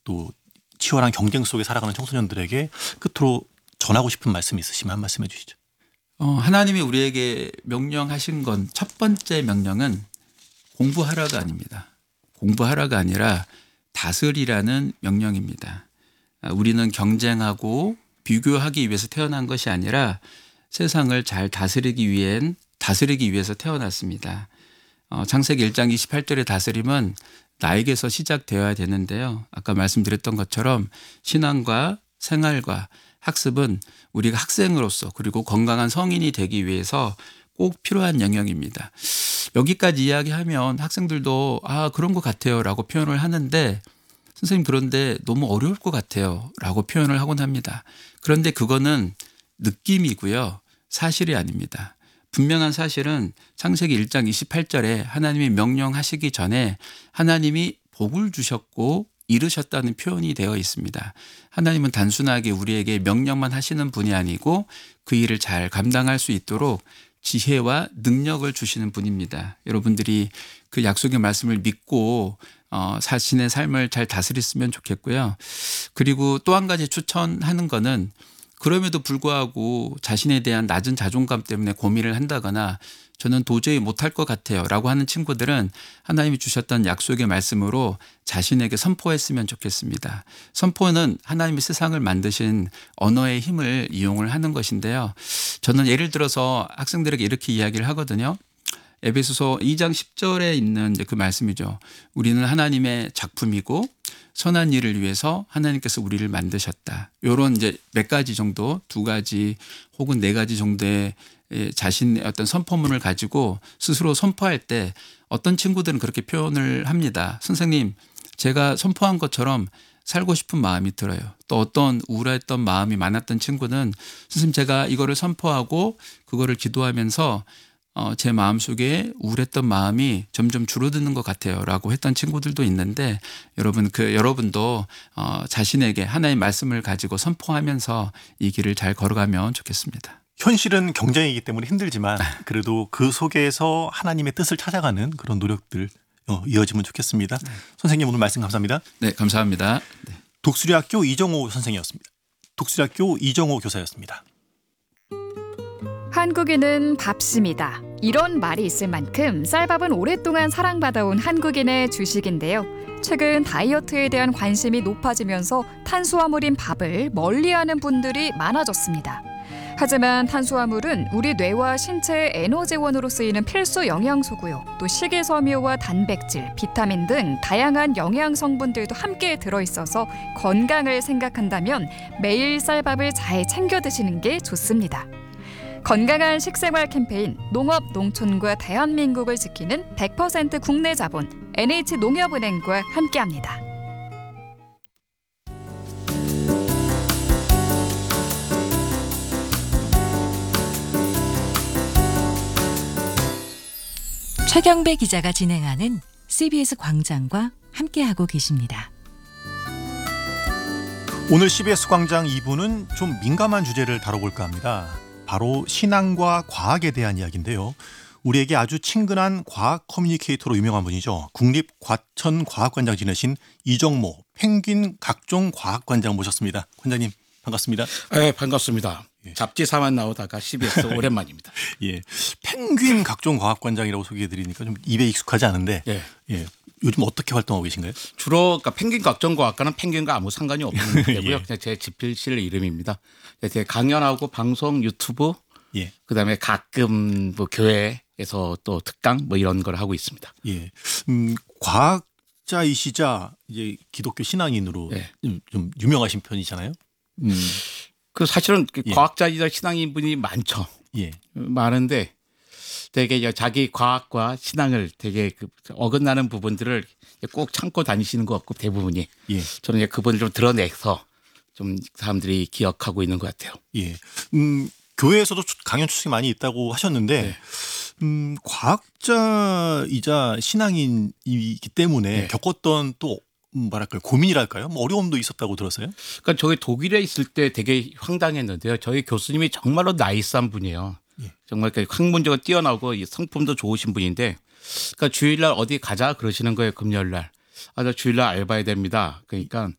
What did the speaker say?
또 치열한 경쟁 속에 살아가는 청소년들에게 끝으로 전하고 싶은 말씀이 있으시면 한 말씀 해 주시죠. 하나님이 우리에게 명령하신 건 첫 번째 명령은 공부하라가 아닙니다. 공부하라가 아니라 다스리라는 명령입니다. 우리는 경쟁하고 비교하기 위해서 태어난 것이 아니라 세상을 잘 다스리기 위해서 태어났습니다. 창세기 1장 28절의 다스림은 나에게서 시작되어야 되는데요. 아까 말씀드렸던 것처럼 신앙과 생활과 학습은 우리가 학생으로서 그리고 건강한 성인이 되기 위해서 꼭 필요한 영역입니다. 여기까지 이야기하면 학생들도 그런 것 같아요 라고 표현을 하는데 선생님 그런데 너무 어려울 것 같아요 라고 표현을 하곤 합니다. 그런데 그거는 느낌이고요. 사실이 아닙니다. 분명한 사실은 창세기 1장 28절에 하나님이 명령하시기 전에 하나님이 복을 주셨고 이르셨다는 표현이 되어 있습니다. 하나님은 단순하게 우리에게 명령만 하시는 분이 아니고 그 일을 잘 감당할 수 있도록 지혜와 능력을 주시는 분입니다. 여러분들이 그 약속의 말씀을 믿고 자신의 삶을 잘 다스렸으면 좋겠고요. 그리고 또 한 가지 추천하는 거는 그럼에도 불구하고 자신에 대한 낮은 자존감 때문에 고민을 한다거나 저는 도저히 못할 것 같아요 라고 하는 친구들은 하나님이 주셨던 약속의 말씀으로 자신에게 선포했으면 좋겠습니다. 선포는 하나님이 세상을 만드신 언어의 힘을 이용을 하는 것인데요. 저는 예를 들어서 학생들에게 이렇게 이야기를 하거든요. 에베소서 2장 10절에 있는 그 말씀이죠. 우리는 하나님의 작품이고 선한 일을 위해서 하나님께서 우리를 만드셨다. 이런 이제 몇 가지 정도, 두 가지 혹은 네 가지 정도의 자신의 어떤 선포문을 가지고 스스로 선포할 때 어떤 친구들은 그렇게 표현을 합니다. 선생님, 제가 선포한 것처럼 살고 싶은 마음이 들어요. 또 어떤 우울했던 마음이 많았던 친구는 선생님 제가 이거를 선포하고 그거를 기도하면서 제 마음속에 우울했던 마음이 점점 줄어드는 것 같아요 라고 했던 친구들도 있는데 여러분도 자신에게 하나의 말씀을 가지고 선포하면서 이 길을 잘 걸어가면 좋겠습니다. 현실은 경쟁이기 때문에 힘들지만 그래도 그 속에서 하나님의 뜻을 찾아가는 그런 노력들 이어지면 좋겠습니다. 선생님 오늘 말씀 감사합니다. 네, 감사합니다. 네. 독수리학교 이정호 선생이었습니다. 독수리학교 이정호 교사였습니다. 한국인은 밥심이다. 이런 말이 있을 만큼 쌀밥은 오랫동안 사랑받아온 한국인의 주식인데요. 최근 다이어트에 대한 관심이 높아지면서 탄수화물인 밥을 멀리하는 분들이 많아졌습니다. 하지만 탄수화물은 우리 뇌와 신체의 에너지원으로 쓰이는 필수 영양소고요. 또 식이섬유와 단백질, 비타민 등 다양한 영양 성분들도 함께 들어있어서 건강을 생각한다면 매일 쌀밥을 잘 챙겨 드시는 게 좋습니다. 건강한 식생활 캠페인 농업, 농촌과 대한민국을 지키는 100% 국내 자본 NH농협은행과 함께합니다. 최경배 기자가 진행하는 CBS 광장과 함께하고 계십니다. 오늘 CBS 광장 2부는 좀 민감한 주제를 다뤄볼까 합니다. 바로 신앙과 과학에 대한 이야기인데요. 우리에게 아주 친근한 과학 커뮤니케이터로 유명한 분이죠. 국립과천과학관장 지내신 이정모 펭귄 각종 과학관장 모셨습니다. 관장님 반갑습니다. 네, 반갑습니다. 잡지사만 나오다가 CBS 오랜만입니다. 예, 펭귄 각종 과학관장이라고 소개해드리니까 좀 입에 익숙하지 않은데 예, 요즘 어떻게 활동하고 계신가요? 주로 그러니까 펭귄 각종과학과는 펭귄과 아무 상관이 없는 데고요. 예. 그냥 제 집필실 이름입니다. 제 강연하고 방송, 유튜브, 그다음에 가끔 뭐 교회에서 또 특강 뭐 이런 걸 하고 있습니다. 예, 과학자이시자 이제 기독교 신앙인으로 좀 유명하신 편이잖아요. 그 사실은 과학자이자 신앙인 분이 많죠. 많은데 되게 자기 과학과 신앙을 되게 어긋나는 부분들을 꼭 참고 다니시는 것 같고 대부분이 저는 그분을 좀 드러내서 좀 사람들이 기억하고 있는 것 같아요. 예, 교회에서도 강연 출석이 많이 있다고 하셨는데 과학자이자 신앙인이기 때문에 겪었던 또 뭐랄까요 고민이랄까요? 뭐 어려움도 있었다고 들었어요. 그러니까 저희 독일에 있을 때 되게 황당했는데요. 저희 교수님이 정말로 나이스한 분이에요. 정말 학문적으로 뛰어나고 성품도 좋으신 분인데, 그러니까 주일날 어디 가자 그러시는 거예요. 금요일날. 저 주일날 알바해야 됩니다. 그러니까